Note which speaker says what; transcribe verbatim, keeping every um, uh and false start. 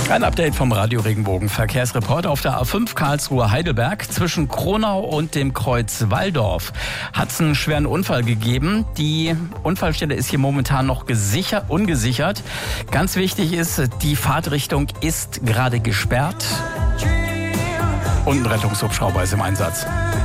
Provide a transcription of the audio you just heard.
Speaker 1: Ein Update vom Radio Regenbogen Verkehrsreport auf der A fünf Karlsruhe-Heidelberg. Zwischen Kronau und dem Kreuz Walldorf hat es einen schweren Unfall gegeben. Die Unfallstelle ist hier momentan noch gesichert, ungesichert. Ganz wichtig ist, die Fahrtrichtung ist gerade gesperrt und ein Rettungshubschrauber ist im Einsatz.